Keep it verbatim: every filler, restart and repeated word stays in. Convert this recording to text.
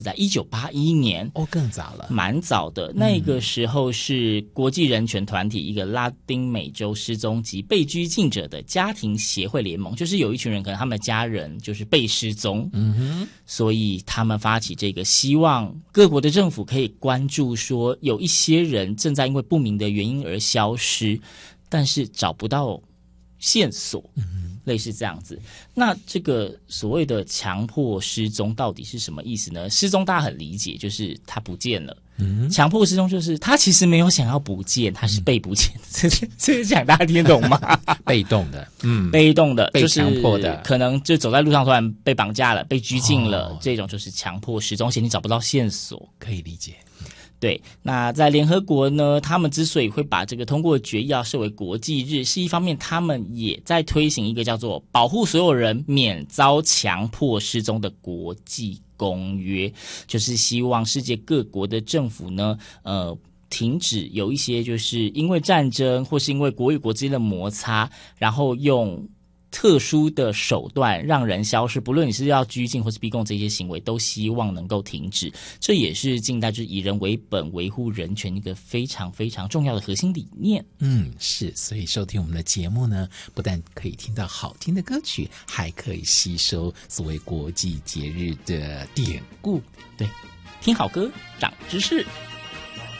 在一九八一年哦，更早了， 蛮早的。那个时候是国际人权团体一个拉丁美洲失踪及被拘禁者的家庭协会联盟，就是有一群人可能他们的家人就是被失踪，嗯哼，所以他们发起这个，希望各国的政府可以关注说有一些人正在因为不明的原因而消失，但是找不到线索，嗯，类似这样子。那这个所谓的强迫失踪到底是什么意思呢？失踪大家很理解，就是他不见了。嗯，强迫失踪就是他其实没有想要不见，他是被不见。这这讲大家听得懂吗？ 被动的，嗯， 被动的， 被就是强迫的， 可能就走在路上突然被绑架了，被拘禁了，哦，这种就是强迫失踪，而且你找不到线索， 可以理解。 对，那在联合国呢，他们之所以会把这个通过决议要设为国际日，是一方面他们也在推行一个叫做保护所有人免遭强迫失踪的国际公约，就是希望世界各国的政府呢，呃，停止有一些就是因为战争或是因为国与国之间的摩擦，然后用特殊的手段让人消失，不论你是要拘禁或是逼供，这些行为都希望能够停止。这也是近代就是以人为本维护人权一个非常非常重要的核心理念。 嗯，是，所以收听我们的节目呢，不但可以听到好听的歌曲，还可以吸收所谓国际节日的典故。 对，听好歌长知识。